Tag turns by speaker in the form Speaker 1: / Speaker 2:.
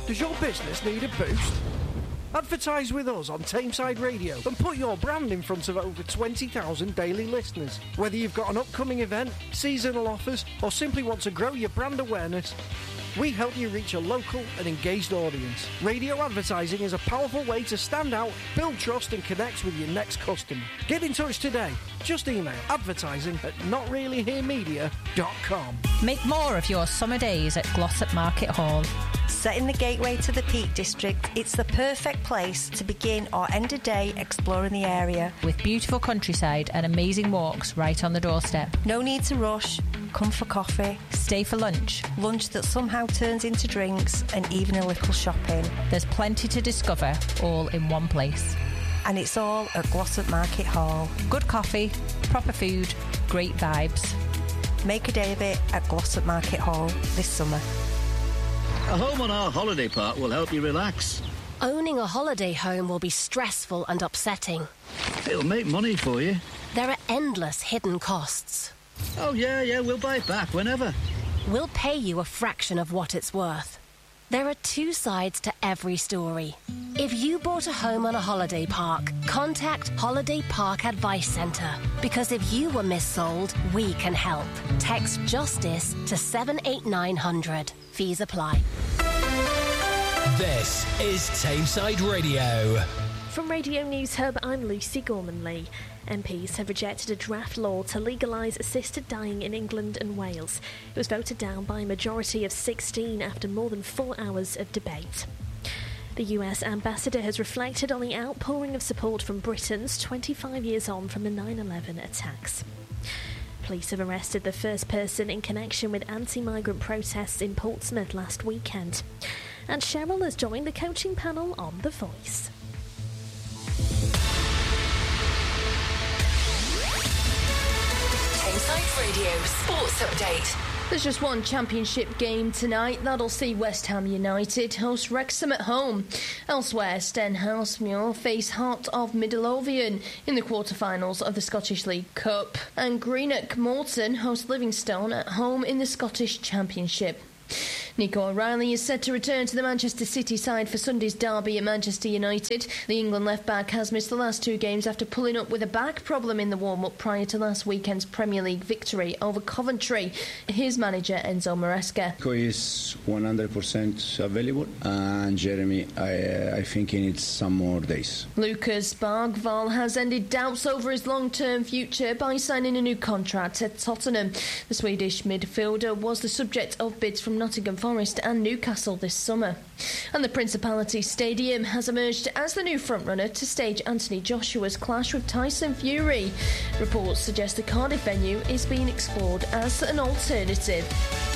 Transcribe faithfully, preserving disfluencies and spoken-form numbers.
Speaker 1: Does your business need a boost? Advertise with us on Tameside Radio and put your brand in front of over twenty thousand daily listeners. Whether you've got an upcoming event, seasonal offers, or simply want to grow your brand awareness, we help you reach a local and engaged audience. Radio advertising is a powerful way to stand out, build trust and connect with your next customer. Get in touch today. Just email advertising at not really here media dot com.
Speaker 2: Make more of your summer days at Glossop Market Hall.
Speaker 3: Set in the gateway to the Peak District, it's the perfect place to begin or end a day exploring the area.
Speaker 2: With beautiful countryside and amazing walks right on the doorstep.
Speaker 3: No need to rush. Come for coffee.
Speaker 2: Stay for lunch.
Speaker 3: Lunch that somehow turns into drinks and even a little shopping.
Speaker 2: There's plenty to discover, all in one place.
Speaker 3: And it's all at Glossop Market Hall.
Speaker 2: Good coffee, proper food, great vibes.
Speaker 3: Make a day of it at Glossop Market Hall this summer.
Speaker 4: A home on our holiday park will help you relax.
Speaker 5: Owning a holiday home will be stressful and upsetting.
Speaker 4: It'll make money for you.
Speaker 5: There are endless hidden costs.
Speaker 4: Oh, yeah, yeah, we'll buy it back whenever.
Speaker 5: We'll pay you a fraction of what it's worth. There are two sides to every story. If you bought a home on a holiday park, contact Holiday Park Advice Centre. Because if you were missold, we can help. Text JUSTICE to seven eight nine hundred. Fees apply.
Speaker 6: This is Tameside Radio.
Speaker 7: From Radio News Hub, I'm Lucy Gorman-Lee. M Ps have rejected a draft law to legalise assisted dying in England and Wales. It was voted down by a majority of sixteen after more than four hours of debate. The U S ambassador has reflected on the outpouring of support from Britons twenty-five years on from the nine eleven attacks. Police have arrested the first person in connection with anti-migrant protests in Portsmouth last weekend. And Cheryl has joined the coaching panel on The Voice.
Speaker 8: Tameside Radio Sports Update.
Speaker 9: There's just one championship game tonight. That'll see West Ham United host Wrexham at home. Elsewhere, Stenhousemuir face Heart of Midlothian in the quarter-finals of the Scottish League Cup. And Greenock Morton host Livingstone at home in the Scottish Championship. Nico O'Reilly is set to return to the Manchester City side for Sunday's derby at Manchester United. The England left-back has missed the last two games after pulling up with a back problem in the warm-up prior to last weekend's Premier League victory over Coventry. His manager, Enzo Maresca.
Speaker 10: Nico is one hundred percent available, and Jeremy, I, I think he needs some more days.
Speaker 9: Lucas Bargvall has ended doubts over his long-term future by signing a new contract at Tottenham. The Swedish midfielder was the subject of bids from Nottingham Forest and Newcastle this summer. And the Principality Stadium has emerged as the new frontrunner to stage Anthony Joshua's clash with Tyson Fury. Reports suggest the Cardiff venue is being explored as an alternative.